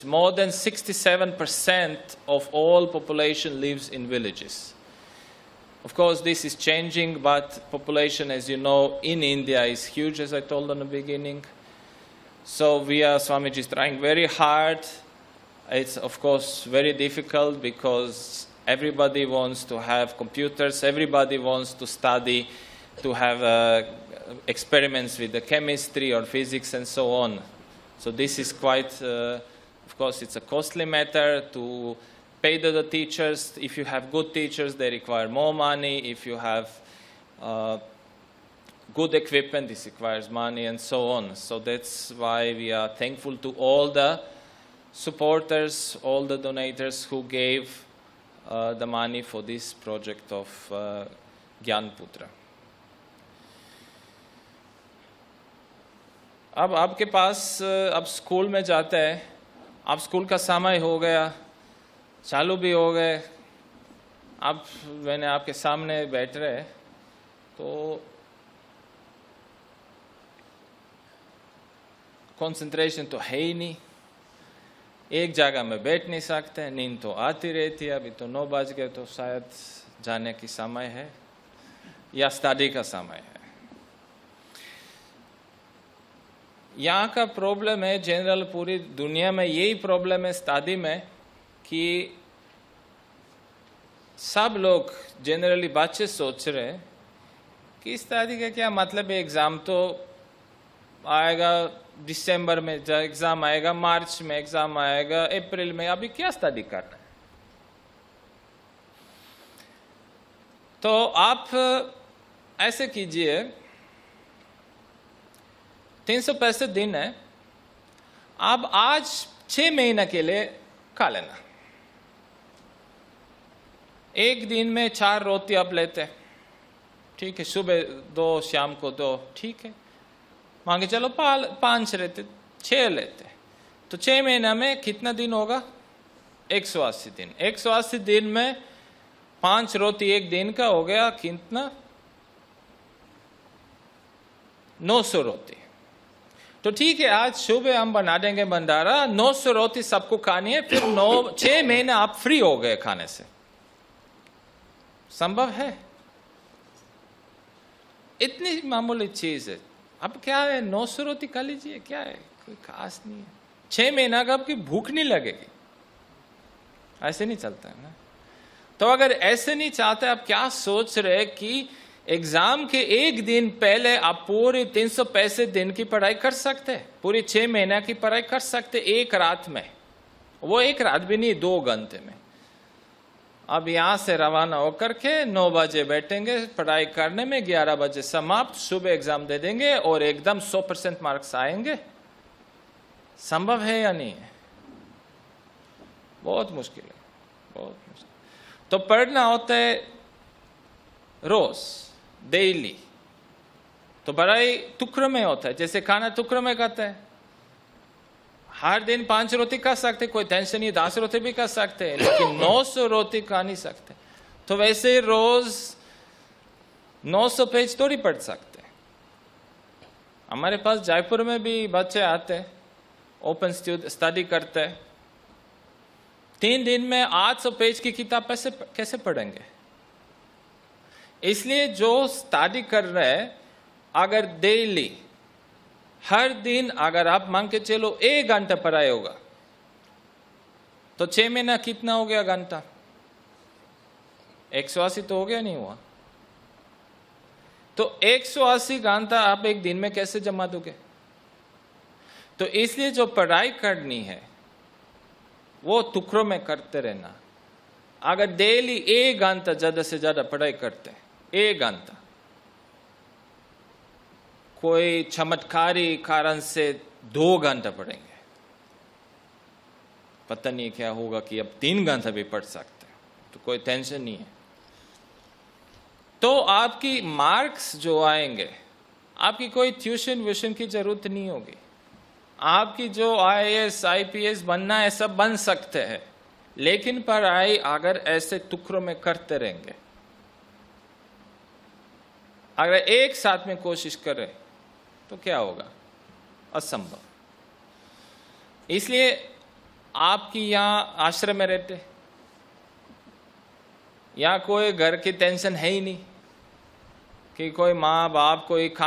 More than 67% of all population lives in villages. Of course, this is changing, but population, as you know, in India is huge, as I told in the beginning. So Swamiji is trying very hard. It's, of course, very difficult because everybody wants to have computers, everybody wants to study, to have experiments with the chemistry or physics and so on. So this is quite... of course, it's a costly matter to pay the teachers. If you have good teachers, they require more money. If you have good equipment, this requires money and so on. So that's why we are thankful to all the supporters, all the donators who gave the money for this project of Gyanputra. अब आपके पास अब school में जाते हैं, अब school का समय हो गया, चालू भी हो गए, अब मैंने आपके सामने बैठ रहे तो कंसंट्रेशन तो है ही नहीं, एक जगह में बैठ नहीं सकते, नींद तो आती रहती है। अभी तो 9 बज गए तो शायद जाने की समय है या स्टडी का समय है। यहाँ का प्रॉब्लम है, जनरल पूरी दुनिया में यही प्रॉब्लम है स्टडी में, कि सब लोग जनरली बच्चे सोच रहे हैं कि स्टडी का क्या मतलब है, एग्ज़ाम तो आएगा दिसंबर में, एग्ज़ाम आएगा मार्च में, एग्ज़ाम आएगा अप्रैल में, अभी क्या स्टडी करना है। तो आप ऐसे कीजिए, 365 दिन है, आप आज 6 महीने के लिए खा लेना। एक दिन में 4 रोटी आप लेते, ठीक है, सुबह 2, शाम को 2, ठीक है, मांगे चलो 5 रहते, 6 लेते, तो 6 महीने में कितना दिन होगा? 180 दिन। 180 दिन में 5 रोटी एक दिन का हो गया कितना? 900 रोटी। तो ठीक है, आज सुबह हम बना देंगे भंडारा, 900 रोटी सबको खानी है, फिर 6 महीने आप फ्री हो गए खाने से। संभव है? इतनी मामूली चीज है। अब क्या है, 900 रोटी खा लीजिए, क्या है, कोई खास नहीं है। 6 महीना का आपकी भूख नहीं लगेगी। ऐसे नहीं चलता है ना। तो अगर ऐसे नहीं चाहते, आप क्या सोच रहे कि एग्जाम के एक दिन पहले आप पूरे 365 दिन की पढ़ाई कर सकते हैं, पूरी 6 महीने की पढ़ाई कर सकते एक रात में। वो एक रात भी नहीं, 2 घंटे में। अब यहां से रवाना होकर के 9 बजे बैठेंगे पढ़ाई करने में, 11 बजे समाप्त, सुबह एग्जाम दे देंगे और एकदम 100% मार्क्स आएंगे। संभव है या नहीं है? बहुत मुश्किल है, बहुत मुश्किल। तो पढ़ना होता है रोज, डेली। तो पढ़ाई टुकड़ों में होता है, जैसे खाना टुकड़ों में खाता है। हर दिन 5 रोटी खा सकते, कोई टेंशन नहीं, 10 रोटी भी खा सकते हैं, लेकिन 900 रोटी खा नहीं सकते। तो वैसे रोज 900 पेज थोड़ी पढ़ सकते। हमारे पास जयपुर में भी बच्चे आते हैं, ओपन स्टडी करते हैं, 3 दिन में 800 पेज की किताब कैसे पढ़ेंगे? इसलिए जो स्टडी कर रहे हैं, अगर डेली हर दिन अगर आप मांग के चलो 1 घंटा पढ़ाई होगा, तो 6 महीना कितना हो गया घंटा? 180 तो हो गया, नहीं हुआ? तो 180 घंटा आप एक दिन में कैसे जमा दोगे? तो इसलिए जो पढ़ाई करनी है वो टुकड़ों में करते रहना। अगर डेली 1 घंटा ज्यादा से ज्यादा पढ़ाई करते, 1 घंटा, कोई चमत्कारी कारण से 2 घंटा पढ़ेंगे, पता नहीं क्या होगा कि अब 3 घंटा भी पढ़ सकते हैं, तो कोई टेंशन नहीं है। तो आपकी मार्क्स जो आएंगे, आपकी कोई ट्यूशन व्यूशन की जरूरत नहीं होगी। आपकी जो IAS IPS बनना है सब बन सकते हैं, लेकिन पढ़ाई अगर ऐसे टुकड़ों में करते रहेंगे, अगर एक साथ में कोशिश करें, तो क्या होगा? असंभव। इसलिए आपकी यहाँ आश्रम में रहते, यहाँ कोई घर की टेंशन है ही नहीं कि कोई माँ बाप कोई